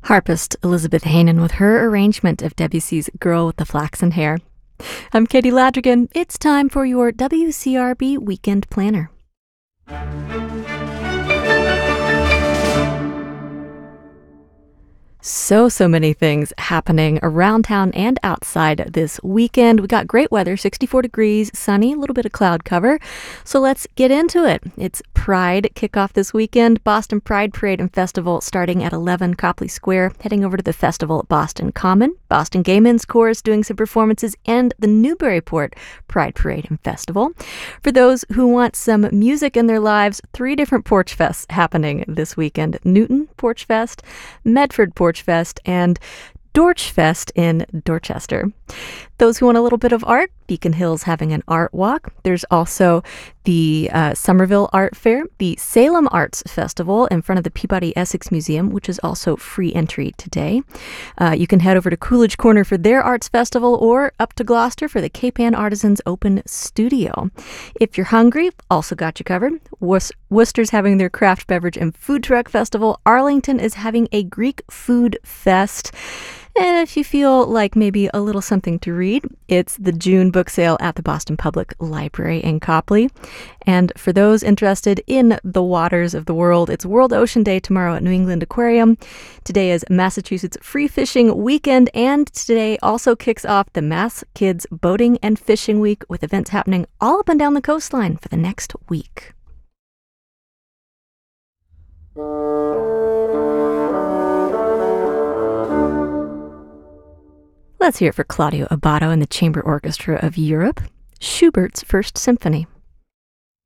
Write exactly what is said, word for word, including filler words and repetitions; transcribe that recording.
Harpist Elizabeth Hanen with her arrangement of Debussy's Girl with the Flaxen Hair. I'm Katie Ladrigan. It's time for your W C R B Weekend Planner. So, so many things happening around town and outside this weekend. We got great weather, sixty-four degrees, sunny, a little bit of cloud cover. So let's get into it. It's Pride kickoff this weekend. Boston Pride Parade and Festival starting at eleven Copley Square, heading over to the festival at Boston Common. Boston Gay Men's Chorus doing some performances, and the Newburyport Pride Parade and Festival. For those who want some music in their lives, three different Porch Fests happening this weekend. Newton Porch Fest, Medford Porch Fest, and Dorchfest in Dorchester. Those who want a little bit of art, Beacon Hill's having an art walk. There's also the uh, Somerville Art Fair, the Salem Arts Festival in front of the Peabody Essex Museum, which is also free entry today. Uh, you can head over to Coolidge Corner for their arts festival or up to Gloucester for the Cape Ann Artisans Open Studio. If you're hungry, also got you covered. Wor- Worcester's having their craft beverage and food truck festival. Arlington is having a Greek food fest. And if you feel like maybe a little something to read, it's the June book sale at the Boston Public Library in Copley. And for those interested in the waters of the world, it's World Ocean Day tomorrow at New England Aquarium. Today is Massachusetts Free Fishing Weekend, and today also kicks off the Mass Kids Boating and Fishing Week with events happening all up and down the coastline for the next week. Let's hear it for Claudio Abbado and the Chamber Orchestra of Europe, Schubert's First Symphony.